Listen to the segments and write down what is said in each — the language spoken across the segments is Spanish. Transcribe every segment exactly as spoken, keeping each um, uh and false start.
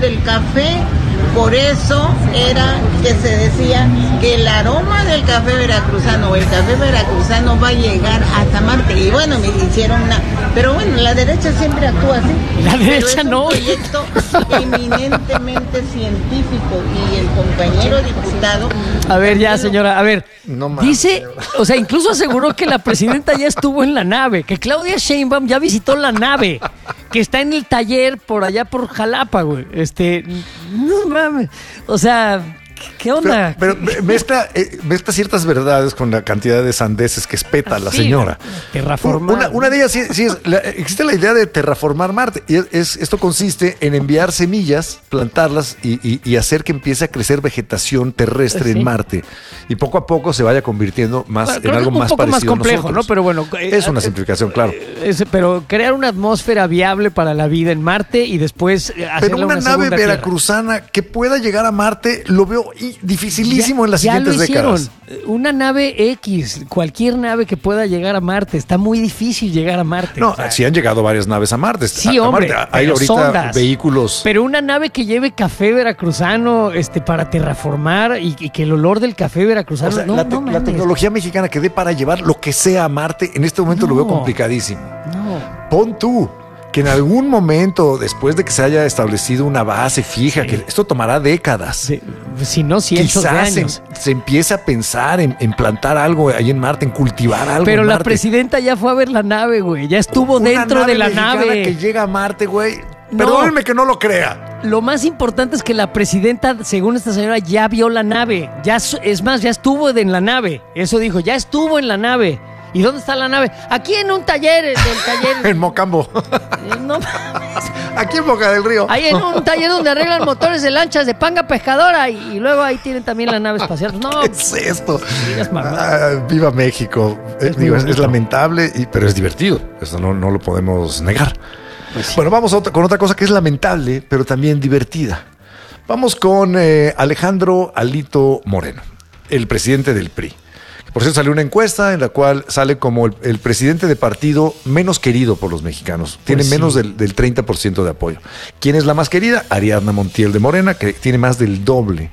del café. Por eso era que se decía que el aroma del café veracruzano o el café veracruzano va a llegar hasta Marte. Y bueno, me hicieron una... Pero bueno, la derecha siempre actúa así. La derecha no. Es un proyecto eminentemente científico y el compañero diputado... A ver, ya, señora, a ver. No más, dice, señora. o sea, incluso aseguró que la presidenta ya estuvo en la nave, que Claudia Sheinbaum ya visitó la nave, que está en el taller por allá por Jalapa, güey. Este, no mames. O sea, ¿qué onda? Pero, pero mezcla, eh, mezcla ciertas verdades con la cantidad de sandeces que espeta la Sí, señora. terraformar. Una, una de ellas sí, sí es, la, existe la idea de terraformar Marte. Y es, es- esto consiste en enviar semillas, plantarlas y, y- y hacer que empiece a crecer vegetación terrestre Sí. en Marte. Y poco a poco se vaya convirtiendo más Bueno, en creo que algo es un más poco más parecido a complejo, nosotros. ¿no? Pero bueno, eh, Es una eh, simplificación, claro. Es- pero crear una atmósfera viable para la vida en Marte y después eh, hacerle Pero una, nave segunda tierra. veracruzana que pueda llegar a Marte lo veo i- dificilísimo en las Ya siguientes lo hicieron. décadas. Una nave X, cualquier nave que pueda llegar a Marte, está muy difícil llegar a Marte. No, O sea, sí han llegado varias naves a Marte. Sí, A- a hombre, Marte. Hay pero ahorita sondas. vehículos. Pero una nave que lleve café veracruzano este, para terraformar y, y que el olor del café veracruzano... O sea, no, la, no te- la mames. tecnología mexicana que dé para llevar lo que sea a Marte, en este momento lo veo No. complicadísimo. No. Pon tú que en algún momento, después de que se haya establecido una base fija, Sí. que esto tomará décadas, Sí, si no cientos de quizás se, años. se empiece a pensar en, en plantar algo ahí en Marte, en cultivar algo Pero en la Marte. presidenta ya fue a ver la nave, güey. Ya estuvo Una dentro de la mexicana nave. que llega a Marte, güey. No. Perdónenme que no lo crea. Lo más importante es que la presidenta, según esta señora, ya vio la nave. Ya, su- es más, ya estuvo en la nave. Eso dijo, ya estuvo en la nave. ¿Y dónde está la nave? Aquí en un taller, del taller. En Mocambo. Eh, no mames. Aquí en Boca del Río. Ahí en un taller donde arreglan motores de lanchas de panga pescadora y, y luego ahí tienen también la nave espacial. No, ¿Qué es esto? digas mamá. Ah, viva México. Eh, Es muy digo, es, es bonito. lamentable, y- pero es divertido. Eso no, no lo podemos negar. Pues sí. Bueno, vamos a otra- con otra cosa que es lamentable, pero también divertida. Vamos con eh, Alejandro Alito Moreno, el presidente del P R I. Por cierto, salió una encuesta en la cual sale como el, el presidente de partido menos querido por los mexicanos. Tiene sí. menos del, del treinta por ciento de apoyo. ¿Quién es la más querida? Ariadna Montiel de Morena, que tiene más del doble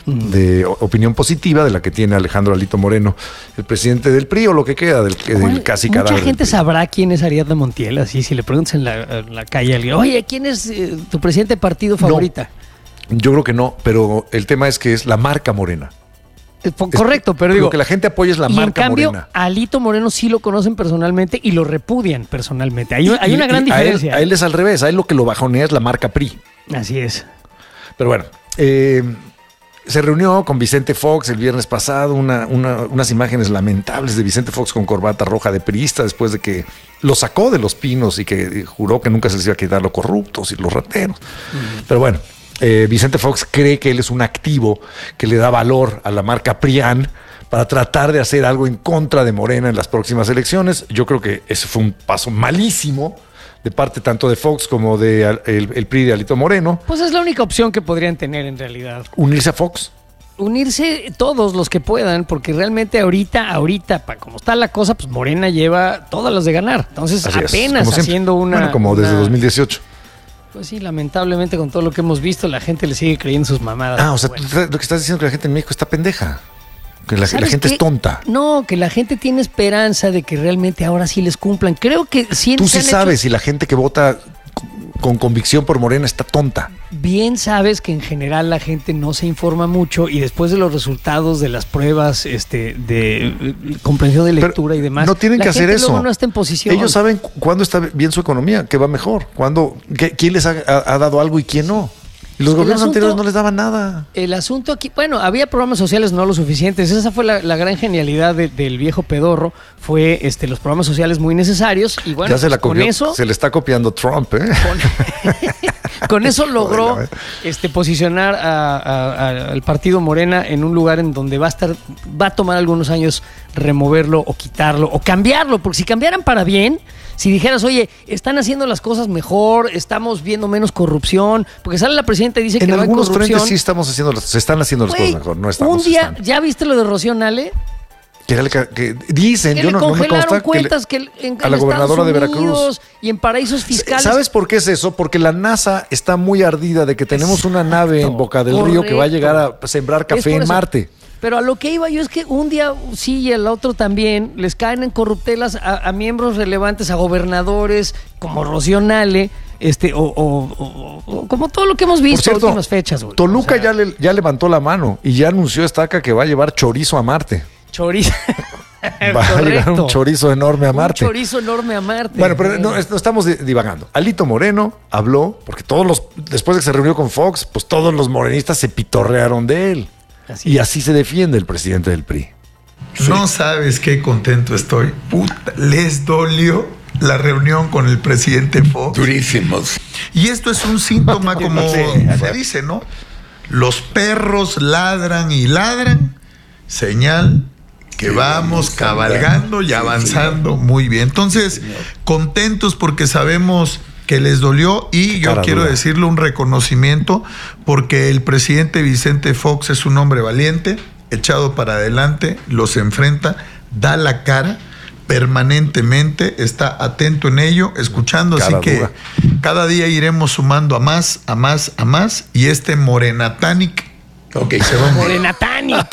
de o- opinión positiva de la que tiene Alejandro Alito Moreno, el presidente del P R I, o lo que queda del, del ¿Cuál- casi Mucha cadáver del gente P R I. sabrá quién es Ariadna Montiel, así si le preguntas en la, en la calle a alguien, oye, ¿quién es eh, tu presidente de partido favorita? Yo creo que no, pero el tema es que es la marca Morena. Eh, po- Es- Correcto, pero digo... Lo que la gente apoya es la y en marca cambio, Morena. a Alito Moreno sí lo conocen personalmente y lo repudian personalmente. Hay, hay Y- una gran y a él- diferencia. A él, es al revés, a él lo que lo bajonea es la marca P R I. Así es. Pero bueno, eh, se reunió con Vicente Fox el viernes pasado, una- una- unas imágenes lamentables de Vicente Fox con corbata roja de priista después de que lo sacó de Los Pinos y que juró que nunca se les iba a quitar los corruptos y los rateros. Pero bueno, eh, Vicente Fox cree que él es un activo que le da valor a la marca PRIAN para tratar de hacer algo en contra de Morena en las próximas elecciones. Yo creo que ese fue un paso malísimo de parte tanto de Fox como de al- el, el P R I de Alito Moreno. Pues es la única opción que podrían tener en realidad. Unirse a Fox. Unirse todos los que puedan, porque realmente ahorita, ahorita, para como está la cosa, pues Morena lleva todas las de ganar. Entonces, Así es, apenas como siempre. haciendo una... Bueno, como desde una- dos mil dieciocho. Pues sí, lamentablemente con todo lo que hemos visto, la gente le sigue creyendo sus mamadas. Ah, o sea, Bueno. tú tra- lo que estás diciendo es que la gente en México está pendeja. Que la, la ¿Sabes gente qué? es tonta. No, que la gente tiene esperanza de que realmente ahora sí les cumplan. Creo que sí Tú se sí han sabes hecho- si la gente que vota con convicción por Morena está tonta. Bien sabes que en general la gente no se informa mucho y después de los resultados de las pruebas este, de eh, comprensión de Pero lectura y demás, no tienen la que hacer gente eso. luego no está en posición. Ellos saben cu- cuándo está bien su economía, que va mejor, cuándo, qué- quién les ha, ha- ha dado algo y quién no. Y los El gobiernos asunto- anteriores no les daban nada. El asunto aquí, bueno, había programas sociales no lo suficientes. Esa fue la, la gran genialidad de- del viejo pedorro, fue este, los programas sociales muy necesarios y bueno, ya se la pues, con copió, eso, se le está copiando Trump, ¿eh? con, con eso logró Joder, este, posicionar a- a- a- al partido Morena en un lugar en donde va a estar, va a tomar algunos años removerlo o quitarlo o cambiarlo, porque si cambiaran para bien, si dijeras, oye, están haciendo las cosas mejor, estamos viendo menos corrupción, porque sale la presidenta y dice En que no hay algunos corrupción. frentes sí estamos haciendo, las- se están haciendo las Güey, cosas mejor, no estamos. un día, están. ¿ya viste lo de Rocío Nale? Quería le- que dicen, Que yo le no, no me congelaron consta, que le- cuentas que, le- en, a la en gobernadora de Estados Veracruz. Unidos y en paraísos fiscales. ¿Sabes por qué es eso? Porque la NASA está muy ardida de que tenemos una nave en Boca del Río que va a llegar a sembrar Es café por en eso. Marte. Pero a lo que iba yo es que un día sí y el otro también les caen en corruptelas a, a miembros relevantes, a gobernadores como Rocío Nale, este, o, o- o- o- como todo lo que hemos Por visto en cierto, últimas fechas. Güey. Toluca O sea, ya, le- ya levantó la mano y ya anunció Estaca que va a llevar chorizo a Marte. Chorizo. Va a llegar un Correcto. chorizo enorme a Marte. Un chorizo enorme a Marte. Bueno, pero no, es- no estamos di- divagando. Alito Moreno habló, porque todos los, después de que se reunió con Fox, pues todos los morenistas se pitorrearon de él. Así y es. así se defiende el presidente del P R I. No sabes qué contento estoy. Puta, les dolió la reunión con el presidente Fox. Durísimos. Y esto es un síntoma, como Sí, se sí. dice, ¿no? Los perros ladran y ladran, señal que Sí, vamos vamos cabalgando y sí, avanzando muy bien. Entonces, señor. contentos porque sabemos que les dolió y yo Cara quiero dura. decirle un reconocimiento porque el presidente Vicente Fox es un hombre valiente, echado para adelante, los enfrenta, da la cara permanentemente, está atento en ello, escuchando, Cara así que dura. cada día iremos sumando a más, a más, a más y este Morenatánic Ok, se va a morir. Morenatánic.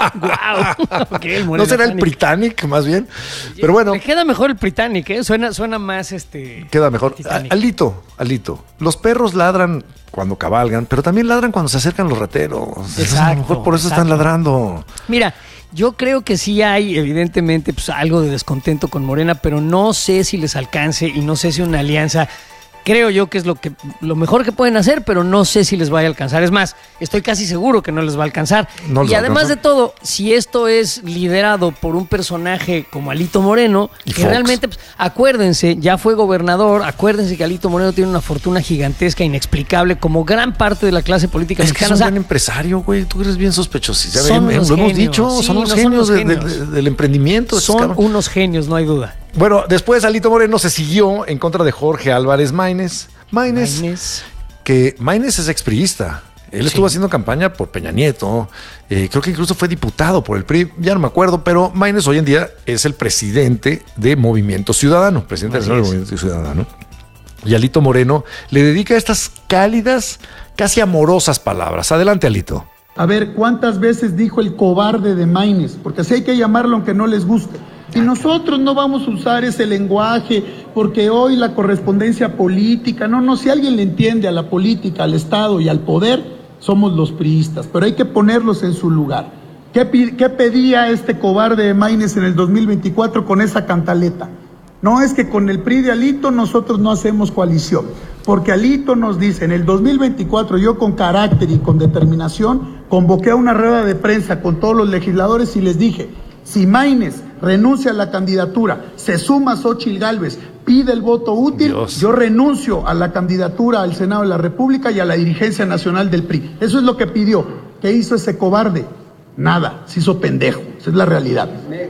Guau. Ok, el ¿No será el Morenatánic. Britannic más bien? Pero bueno, Le queda mejor el Britannic, ¿eh? Suena, suena más este. queda mejor. Titanic. A- Alito, Alito. Los perros ladran cuando cabalgan, pero también ladran cuando se acercan los rateros. Entonces, a lo mejor por eso están exacto. ladrando. Mira, yo creo que sí hay, evidentemente, pues, algo de descontento con Morena, pero no sé si les alcance y no sé si una alianza. Creo yo que es lo que lo mejor que pueden hacer, pero no sé si les vaya a alcanzar. Es más, estoy casi seguro que no les va a alcanzar. No les y va a además alcanzar. de todo, si esto es liderado por un personaje como Alito Moreno, Y que Fox. realmente, pues, acuérdense, ya fue gobernador, acuérdense que Alito Moreno tiene una fortuna gigantesca, inexplicable, como gran parte de la clase política Es que es mexicana. un O sea, buen empresario, güey. Tú eres bien sospechoso. Ya Son ven, unos lo hemos genios. dicho, Sí, son unos no, son genios, unos de- de- genios. del emprendimiento. esos son cabrones. unos genios, no hay duda. Bueno, después Alito Moreno se siguió en contra de Jorge Álvarez Maínez. Maínez, Maínez. que Maínez es expriista. Él Sí. estuvo haciendo campaña por Peña Nieto. Eh, creo que incluso fue diputado por el P R I. Ya no me acuerdo, pero Maínez hoy en día es el presidente de Movimiento Ciudadano, presidente Así nacional de es. Movimiento Ciudadano. Y Alito Moreno le dedica estas cálidas, casi amorosas palabras. Adelante, Alito. A ver, ¿cuántas veces dijo el cobarde de Maínez? Porque así hay que llamarlo aunque no les guste. Y nosotros no vamos a usar ese lenguaje porque hoy la correspondencia política, no, no, si alguien le entiende a la política, al Estado y al poder, somos los priistas, pero hay que ponerlos en su lugar. ¿Qué, pi- qué pedía este cobarde de Maínez en el dos mil veinticuatro con esa cantaleta? No, es que con el P R I de Alito nosotros no hacemos coalición, porque Alito nos dice, en el dos mil veinticuatro yo con carácter y con determinación convoqué a una rueda de prensa con todos los legisladores y les dije, si Maínez renuncia a la candidatura, se suma Xóchitl Gálvez, pide el voto útil, Dios. yo renuncio a la candidatura al Senado de la República y a la dirigencia nacional del P R I. Eso es lo que pidió. ¿Qué hizo ese cobarde? Nada, se hizo pendejo. Esa es la realidad.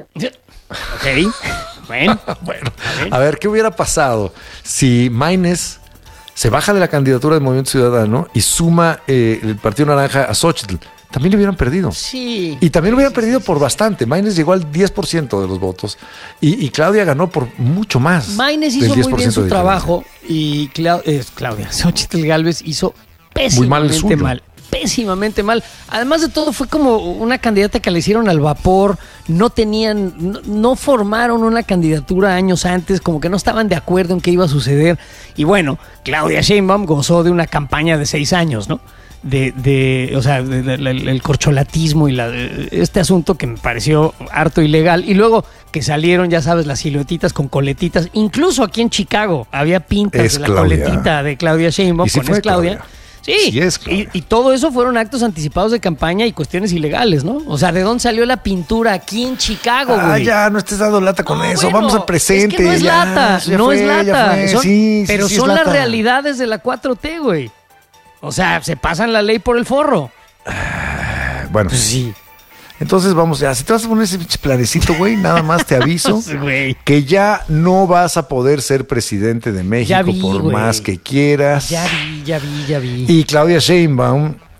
Ok. Bueno. Bueno, a ver, ¿qué hubiera pasado si Maínez se baja de la candidatura del Movimiento Ciudadano y suma eh, el Partido Naranja a Xóchitl? También le hubieran perdido. Sí. Y también lo hubieran perdido por bastante. Maínez llegó al diez por ciento de los votos y, y Claudia ganó por mucho más. Maínez del hizo muy bien diez por ciento su de trabajo y Clau- eh, Claudia, Xóchitl Gálvez hizo Muy mal el pésimamente suyo. mal. Pésimamente mal. Además de todo, fue como una candidata que le hicieron al vapor. No tenían, no, no formaron una candidatura años antes, como que no estaban de acuerdo en qué iba a suceder. Y bueno, Claudia Sheinbaum gozó de una campaña de seis años, ¿no? De, de o sea, de- de- de- el corcholatismo y la, este asunto que me pareció harto ilegal. Y luego que salieron, ya sabes, las siluetitas con coletitas. Incluso aquí en Chicago había pintas Es de la Claudia. coletita de Claudia Sheinbaum Y sí con fue es Claudia. Claudia. Sí, Sí es Claudia. y, y todo eso fueron actos anticipados de campaña y cuestiones ilegales, ¿no? O sea, ¿de dónde salió la pintura aquí en Chicago, Ah, güey? ya, no estés dando lata con No, eso. bueno, Vamos al presente. Es que no es ya, lata, ya no fue, es ya lata. fue. Son- Sí, sí, pero sí es son las lata. realidades de la cuatro T, güey. O sea, se pasan la ley por el forro. Bueno, Pues sí. entonces vamos ya. Si te vas a poner ese pinche planecito, güey, nada más te aviso Güey. que ya no vas a poder ser presidente de México Ya vi, por güey. más que quieras. Ya vi, ya vi, ya vi. Y Claudia Sheinbaum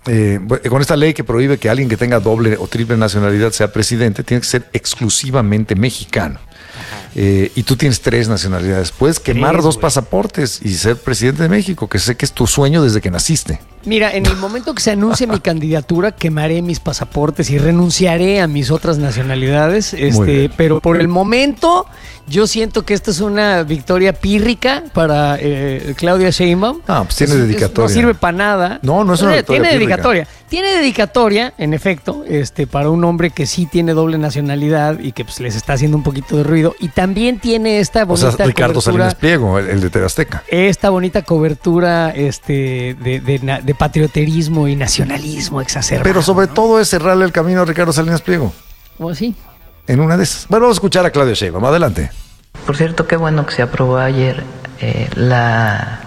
eh, con esta ley que prohíbe que alguien que tenga doble o triple nacionalidad sea presidente, tiene que ser exclusivamente mexicano. Eh, y tú tienes tres nacionalidades. Puedes quemar tres, dos wey. pasaportes y ser presidente de México, que sé que es tu sueño desde que naciste. Mira, en el momento que se anuncie mi candidatura, quemaré mis pasaportes y renunciaré a mis otras nacionalidades. Este, pero por el momento, yo siento que esta es una victoria pírrica para eh, Claudia Sheinbaum. Ah, pues tiene es, dedicatoria. Es, no sirve para nada. No, no es una victoria Tiene pírrica. dedicatoria. Tiene dedicatoria, en efecto, este, para un hombre que sí tiene doble nacionalidad y que pues, les está haciendo un poquito de ruido. Y también tiene esta bonita o sea, Ricardo cobertura, Salinas Pliego, el, el de T V Azteca. Esta bonita cobertura este, de, de, de patrioterismo y nacionalismo exacerbado. Pero sobre ¿no? todo es cerrarle el camino a Ricardo Salinas Pliego. ¿O sí? En una de esas. Bueno, vamos a escuchar a Claudia Sheinbaum. Adelante. Por cierto, qué bueno que se aprobó ayer eh, la,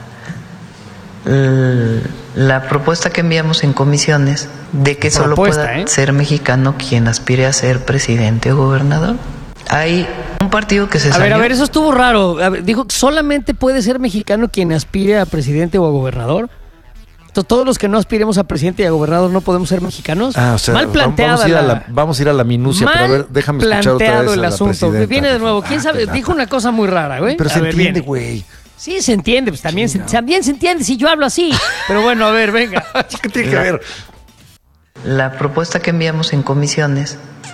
la propuesta que enviamos en comisiones de que solo propuesta, pueda ¿eh? ser mexicano quien aspire a ser presidente o gobernador. Hay un partido que se A salió. ver, a ver, eso estuvo raro. A ver, dijo que solamente puede ser mexicano quien aspire a presidente o a gobernador. Entonces, todos los que no aspiremos a presidente y a gobernador no podemos ser mexicanos. Ah, o sea, mal planteada. Vamos a ir a la, la, vamos a ir a la minucia, mal pero a ver, déjame escuchar otra planteado vez a el la asunto. presidenta. Viene de nuevo. ¿Quién Ah, sabe? pelata. Dijo una cosa muy rara, güey. Pero A se ver, entiende, viene. güey. Sí, se entiende. Pues también, se, también se entiende si yo hablo así. Pero bueno, a ver, venga. ¿Qué tiene que ver? La propuesta que enviamos en comisiones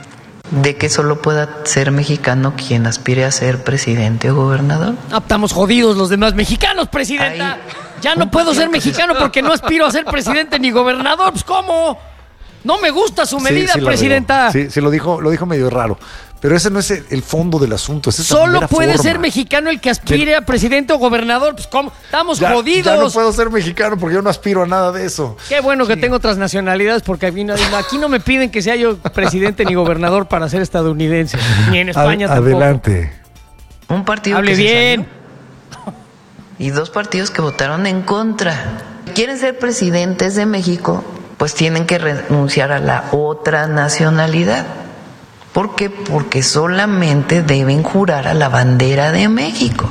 de que solo pueda ser mexicano quien aspire a ser presidente o gobernador. Ah, estamos jodidos los demás mexicanos, presidenta. Ahí, ya no puedo ser mexicano porque no aspiro a ser presidente ni gobernador. Pues ¿cómo? No me gusta su medida, Sí, sí, presidenta. Sí, sí, lo dijo, lo dijo medio raro. Pero ese no es el, el fondo del asunto. Es esa Solo primera puede forma. ser mexicano el que aspire a presidente o gobernador. Pues ¿cómo? Estamos Ya, jodidos. ya no puedo ser mexicano porque yo no aspiro a nada de eso. Qué bueno que tengo otras nacionalidades porque aquí no, aquí no me piden que sea yo presidente ni gobernador para ser estadounidense. Ni en España Ad- tampoco. Adelante. Un partido Hable que se bien. salió y dos partidos que votaron en contra. Quieren ser presidentes de México, pues tienen que renunciar a la otra nacionalidad. ¿Por qué? Porque solamente deben jurar a la bandera de México.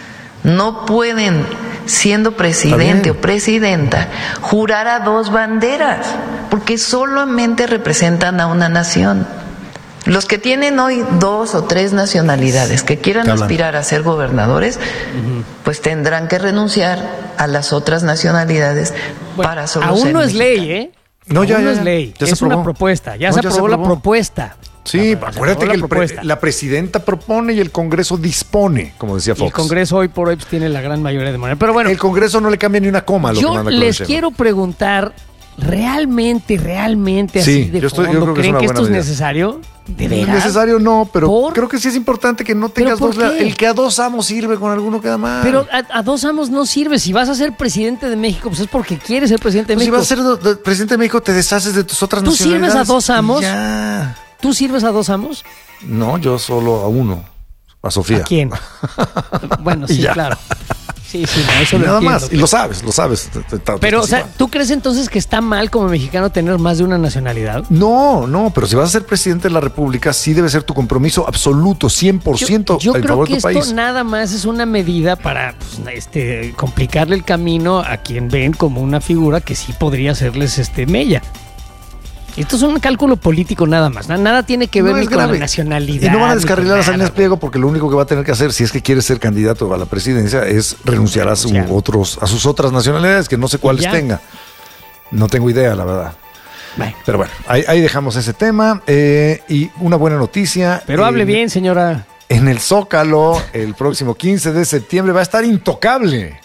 No pueden, siendo presidente o presidenta, jurar a dos banderas, porque solamente representan a una nación. Los que tienen hoy dos o tres nacionalidades que quieran aspirar a ser gobernadores, uh-huh. pues tendrán que renunciar a las otras nacionalidades bueno, para solo aún ser no es mexicano. ley, ¿eh? No, ya, aún ya, no es ya. ley, Ya se es una aprobó. propuesta. Ya No, se ya aprobó se la aprobó. propuesta. Sí, La- acuérdate la que el pre- propuesta. la presidenta propone y el Congreso dispone, como decía Y Fox. el Congreso hoy por hoy pues, tiene la gran mayoría de manera. Pero bueno, el Congreso no le cambia ni una coma a lo que yo manda Claudia les Sheinbaum. quiero preguntar, ¿realmente, realmente Sí, así de yo estoy- yo fondo creo que es creen una que esto buena es medida. necesario? ¿De No es veras? necesario, no, pero ¿Por? creo que sí es importante que no tengas ¿Pero dos. por la- qué? El que a dos amos sirve, con alguno queda mal. Pero a, a dos amos no sirve. Si vas a ser presidente de México, pues es porque quieres ser presidente de Pues si México. vas a ser do- do- presidente de México, te deshaces de tus otras ¿Tú sirves nacionalidades. a dos amos? y Ya. ¿Tú sirves a dos amos? No, yo solo a uno. A Sofía. ¿A quién? Bueno, Y sí, ya. claro. Sí, sí, no, eso Y lo nada entiendo. más. Y lo sabes, lo sabes. Te- te- te- Pero, o te- sea, ¿tú crees entonces que está mal como mexicano tener más de una nacionalidad? No, no, pero si vas a ser presidente de la República, sí debe ser tu compromiso absoluto, cien por ciento Yo, yo en creo favor que de tu esto país. nada más es una medida para pues, este, complicarle el camino a quien ven como una figura que sí podría hacerles este, mella. Esto es un cálculo político nada más. na- Nada tiene que ver No ni es con la grave. nacionalidad. Y no van a ni descarrilar con a Salinas nada. Pliego porque lo único que va a tener que hacer, si es que quiere ser candidato a la presidencia, es renunciar a, su Renunciar. otros, a sus otras nacionalidades, que no sé cuáles ya. tenga. No tengo idea, la verdad. Bueno, Pero bueno, ahí, ahí dejamos ese tema. eh, y una buena noticia. pero hable En- bien, señora. En el Zócalo, el próximo quince de septiembre, va a estar Intocable.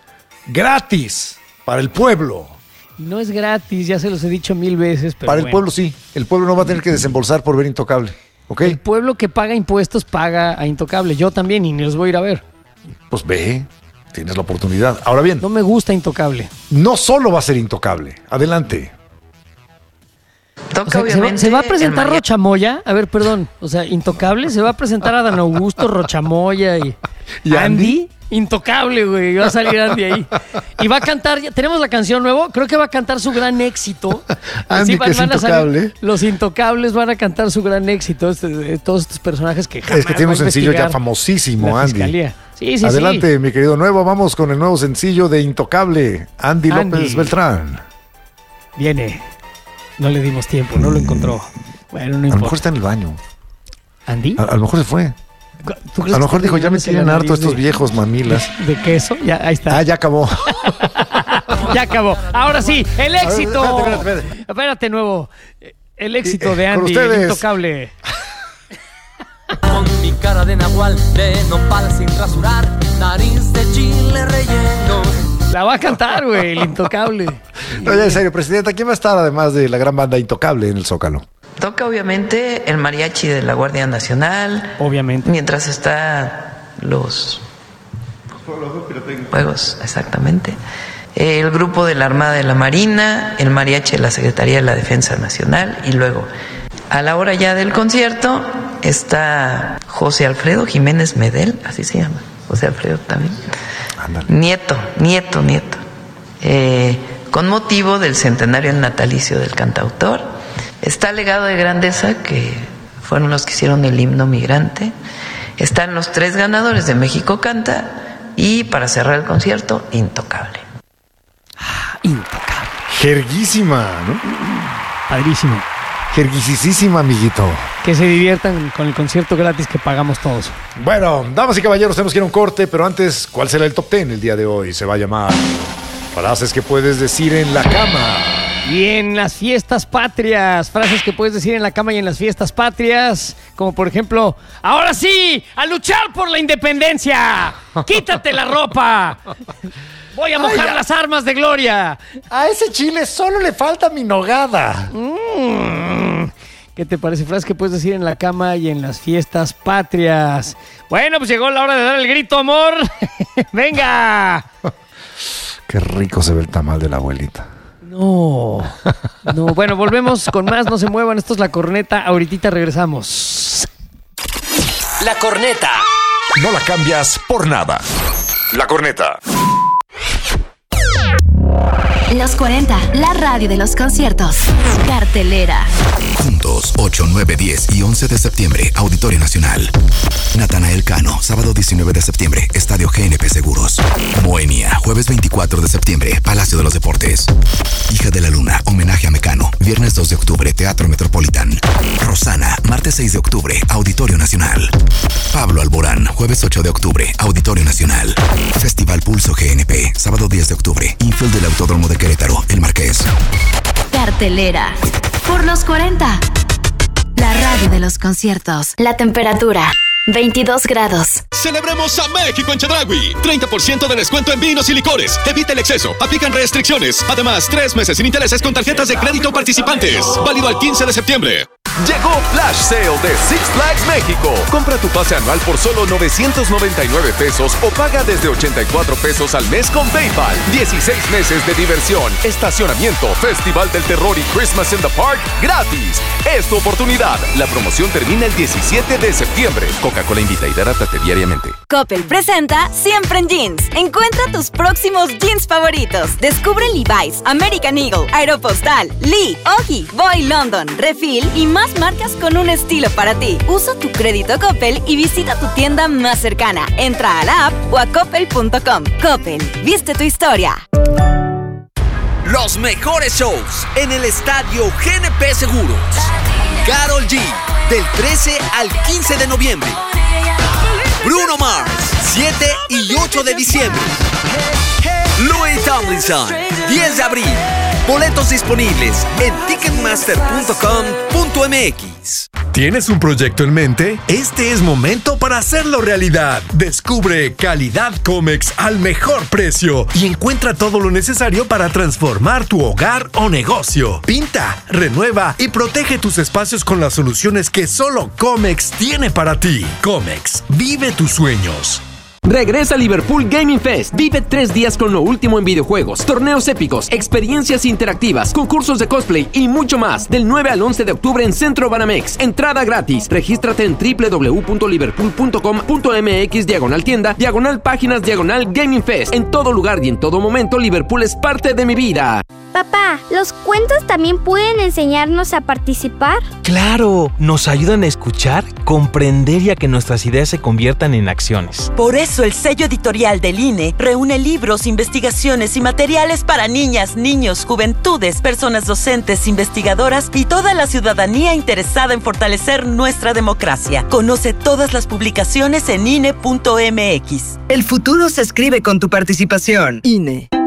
Gratis. Para el pueblo. No es gratis, ya se los he dicho mil veces. Pero Para el bueno. pueblo sí. El pueblo no va a tener que desembolsar por ver Intocable. ¿Ok? El pueblo que paga impuestos paga a Intocable. Yo también, y ni los voy a ir a ver. Pues ve. Tienes la oportunidad. Ahora bien, No me gusta Intocable. no solo va a ser Intocable. Adelante. Toca, O sea, ¿se, va, obviamente, se va a el presentar mariachi. Rochamoya? A ver, perdón. O sea, Intocable, se va a presentar a Dan Augusto, Rochamoya y, ¿Y Andy. Intocable, güey. Va a salir Andy ahí. Y va a cantar, ya tenemos la canción nueva. Creo que va a cantar su gran éxito. Andy, que es a salir- Intocable. los Intocables van a cantar su gran éxito. Este, eh, todos estos personajes que jamás Es que tiene va un a sencillo ya investigar famosísimo, la Andy. fiscalía. Sí, sí, Adelante, sí. mi querido Nuevo. Vamos con el nuevo sencillo de Intocable. Andy, Andy. López Beltrán. Viene. No le dimos tiempo, no lo encontró. Bueno, no A importa. lo mejor está en el baño. ¿Andy? A, a lo mejor se fue. ¿Tú crees A lo que mejor dijo, ya me se tienen la harto nariz estos de- viejos mamilas. ¿De queso? Ya, ahí está. Ah, ya acabó. Ya acabó. Ahora sí, el éxito. A ver, espérate, espérate, espérate. Espérate, nuevo. El éxito Eh, de con Andy, el ustedes. intocable. Con mi cara de nahual, de nopal sin rasurar, nariz de chile relleno. La va a cantar, güey, el intocable. No, ya en serio, Presidenta, ¿quién va a estar además de la gran banda Intocable en el Zócalo? Toca obviamente el mariachi de la Guardia Nacional, Obviamente. mientras está los juegos, exactamente. El grupo de la Armada de la Marina, el mariachi de la Secretaría de la Defensa Nacional y luego a la hora ya del concierto está José Alfredo Jiménez Medel, así se llama, José Alfredo también. Ándale. Nieto, nieto, nieto. Eh, con motivo del centenario natalicio del cantautor. Está Legado de Grandeza, que fueron los que hicieron el himno migrante. Están los tres ganadores de México Canta. Y para cerrar el concierto, Intocable. Intocable. Jerguísima, ¿no? Padrísimo. Jerguisísima, amiguito. Que se diviertan con el concierto gratis que pagamos todos. Bueno, damas y caballeros, tenemos que ir a un corte, pero antes, ¿cuál será el top ten el día de hoy? Se va a llamar Frases que puedes decir en la cama. Y en las fiestas patrias, frases que puedes decir en la cama y en las fiestas patrias, como por ejemplo, ahora sí, a luchar por la independencia, quítate la ropa, voy a mojar las armas de gloria. A ese chile solo le falta mi nogada. Mm. ¿Qué te parece? Frases que puedes decir en la cama y en las fiestas patrias. Bueno, pues llegó la hora de dar el grito, amor. ¡Venga! Qué rico se ve el tamal de la abuelita. No, no. Bueno, volvemos con más. No se muevan. Esto es La Corneta. Ahorita regresamos. La Corneta. No la cambias por nada. La Corneta. Los cuarenta, la radio de los conciertos. Cartelera. Juntos, ocho, nueve, diez y once de septiembre, Auditorio Nacional. Natanael Cano, sábado diecinueve de septiembre, Estadio G N P Seguros. Moenia, jueves veinticuatro de septiembre, Palacio de los Deportes. Hija de la Luna, homenaje a Mecano, viernes dos de octubre, Teatro Metropolitan. Rosana, martes seis de octubre, Auditorio Nacional. Pablo Alborán, jueves ocho de octubre, Auditorio Nacional. Festival Pulso G N P, sábado diez de octubre, infield del Autódromo de Querétaro, El Marqués. Cartelera. Por los cuarenta. La radio de los conciertos. La temperatura. veintidós grados. Celebremos a México en Chedraui. treinta por ciento de descuento en vinos y licores. Evita el exceso. Aplican restricciones. Además, tres meses sin intereses con tarjetas de crédito participantes. Válido al quince de septiembre. Llegó Flash Sale de Six Flags México. Compra tu pase anual por solo novecientos noventa y nueve pesos o paga desde ochenta y cuatro pesos al mes con PayPal. dieciséis meses de diversión, estacionamiento, Festival del Terror y Christmas in the Park gratis. Es tu oportunidad. La promoción termina el diecisiete de septiembre. Coca-Cola invita y hidrátate diariamente. Coppel presenta Siempre en Jeans. Encuentra tus próximos jeans favoritos. Descubre Levi's, American Eagle, Aeropostale, Lee, Oggy, Boy London, Refill y más marcas con un estilo para ti. Usa tu crédito Coppel y visita tu tienda más cercana. Entra a la app o a coppel punto com. Coppel, viste tu historia. Los mejores shows en el Estadio G N P Seguros. Karol G, del trece al quince de noviembre. Bruno Mars, siete y ocho de diciembre. Louis Tomlinson, diez de abril. Boletos disponibles en ticketmaster punto com punto m x. ¿Tienes un proyecto en mente? Este es momento para hacerlo realidad. Descubre Calidad Comex al mejor precio y encuentra todo lo necesario para transformar tu hogar o negocio. Pinta, renueva y protege tus espacios con las soluciones que solo Comex tiene para ti. Comex, vive tus sueños. Regresa Liverpool Gaming Fest. Vive tres días con lo último en videojuegos, torneos épicos, experiencias interactivas, concursos de cosplay y mucho más. Del nueve al once de octubre en Centro Banamex. Entrada gratis. Regístrate en doble u doble u doble u punto liverpool punto com punto m x diagonal tienda, diagonal páginas, diagonal Gaming Fest. En todo lugar y en todo momento, Liverpool es parte de mi vida. Papá, ¿los cuentos también pueden enseñarnos a participar? ¡Claro! Nos ayudan a escuchar comprender y a que nuestras ideas se conviertan en acciones. Por eso el sello editorial del I N E reúne libros, investigaciones y materiales para niñas, niños, juventudes, personas docentes, investigadoras y toda la ciudadanía interesada en fortalecer nuestra democracia. Conoce todas las publicaciones en I N E punto M X. El futuro se escribe con tu participación. I N E.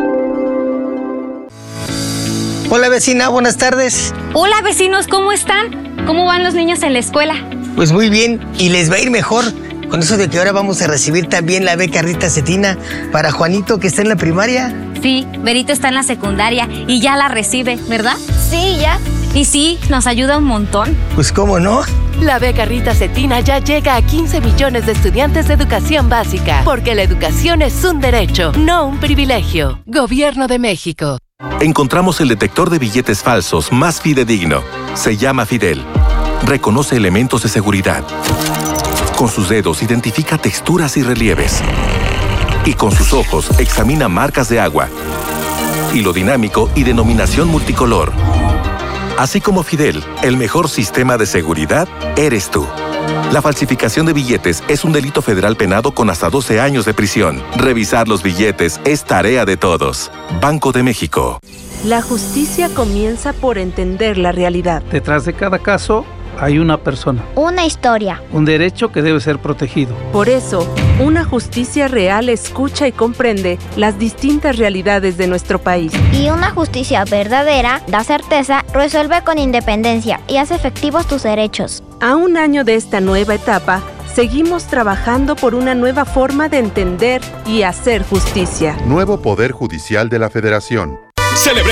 Hola vecina, buenas tardes. Hola vecinos, ¿cómo están? ¿Cómo van los niños en la escuela? Pues muy bien, y les va a ir mejor con eso de que ahora vamos a recibir también la beca Rita Cetina para Juanito que está en la primaria. Sí, Berito está en la secundaria y ya la recibe, ¿verdad? Sí, ya. Y sí, nos ayuda un montón. Pues cómo no. La beca Rita Cetina ya llega a quince millones de estudiantes de educación básica, porque la educación es un derecho, no un privilegio. Gobierno de México. Encontramos el detector de billetes falsos más fidedigno. Se llama Fidel. Reconoce elementos de seguridad. Con sus dedos identifica texturas y relieves. Y con sus ojos examina marcas de agua, hilo dinámico y denominación multicolor. Así como Fidel, el mejor sistema de seguridad eres tú. La falsificación de billetes es un delito federal penado con hasta doce años de prisión. Revisar los billetes es tarea de todos. Banco de México. La justicia comienza por entender la realidad. Detrás de cada caso hay una persona. Una historia. Un derecho que debe ser protegido. Por eso, una justicia real escucha y comprende las distintas realidades de nuestro país. Y una justicia verdadera da certeza, resuelve con independencia y hace efectivos tus derechos. A un año de esta nueva etapa, seguimos trabajando por una nueva forma de entender y hacer justicia. Nuevo Poder Judicial de la Federación. Celebremos